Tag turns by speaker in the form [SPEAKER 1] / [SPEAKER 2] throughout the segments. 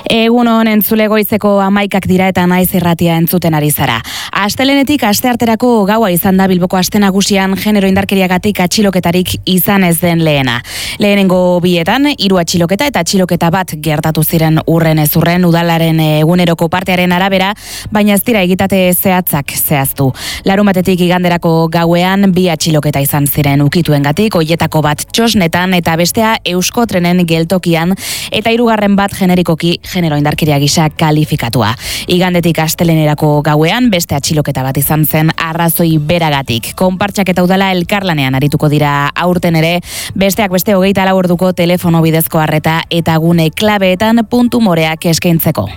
[SPEAKER 1] Egun hon entzule goizeko 11ak dira eta naiz irratia entzuten ari zara. Astelenetik astearterako gaua izan da Bilboko aste nagusian genero indarkeriagatik atxiloketarik izan ez den lehena. Lehenengo bietan 3 atxiloketa eta atxiloketa bat gertatu ziren urren ez urren udalaren eguneroko partearen arabera, baina ez dira egitate zehatzak zehaztu. Larunbatetik iganderako gauean 2 atxiloketa izan ziren ukituengatik, hoietako bat txosnetan eta bestea Euskotrenen geltokian eta 3. bat generikoki genero indarkeria gisa kalifikatua. Igandetik astelenerako gauean beste atxiloketa bat izan zen arrazoi beragatik. Konpartsak eta udala elkarlanean arituko dira aurten ere, besteak beste 24 orduko telefono bidezko arreta eta gune klabeetan puntu moreak eskaintzeko.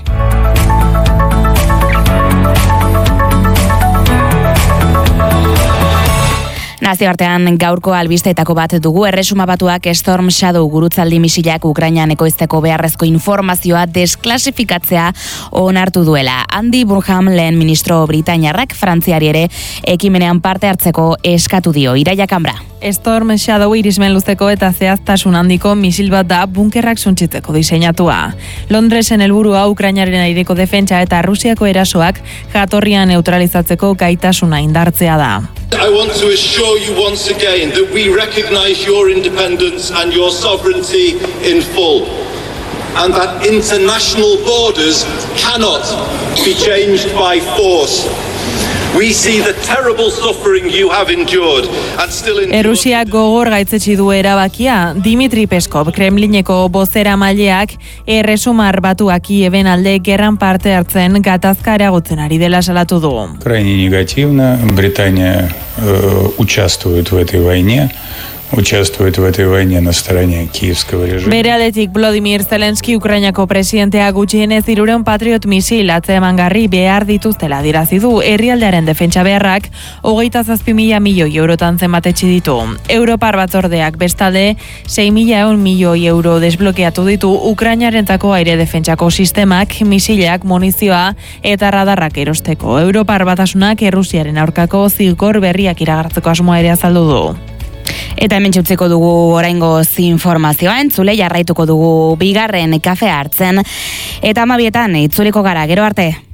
[SPEAKER 1] Nazioartean gaurko albisteetako bat dugu. Erresuma Batuak Storm Shadow gurutzaldi misilak Ukrainan ekoizteko beharrezko informazioa desklasifikatzea onartu duela. Andy Burnham lehen ministro britainiarrak Frantziari ere ekimenean parte hartzeko eskatu dio. Iraia Kambra.
[SPEAKER 2] Storm Shadow irismen luzeko eta zehaztasun handiko misil bat da bunkerrak suntsitzeko diseinatua. Londresen helburua Ukrainaren aireko defentsa eta Rusiako erasoak jatorrian neutralizatzeko gaitasuna indartzea da.
[SPEAKER 3] I want to assure you once again that we recognize your independence and your sovereignty in full, and that international borders cannot be changed by force. We see the terrible suffering you have endured and still endure.
[SPEAKER 2] Errusiak gogor gaitzetsi du erabakia. Dimitri Peskov, Kremlineko bozeramaileak, Erresumar Batuak Kieven alde gerran parte hartzen gatazka areagotzen ari dela salatu du.
[SPEAKER 4] Крайне негативно. Британия участвует в этой войне. Участвует в этой войне на стороне киевского режима.
[SPEAKER 2] Bere aldetik Volodymyr Zelensky Ukrainako presidentea gutxienez 300 Patriot misil atzemangarri behar dituztela adierazi du. Herrialdearen defentsa beharrak 27.000 milioi eurotan zenbatetsi ditu. Europar batzordeak bestalde 6.100 milioi euro desblokeatu ditu Ukrainarentako aire defentsako sistemak, misilak, munizioa eta radarrak erosteko. Europar batasunak Errusiaren aurkako zigor berriak iragartzeko asmoa ere azaldu du.
[SPEAKER 1] Eta hemen txutziko dugu oraingo informazioa, entzule jarraituko dugu bigarren kafea hartzen, eta 12etan itzuliko gara, gero arte.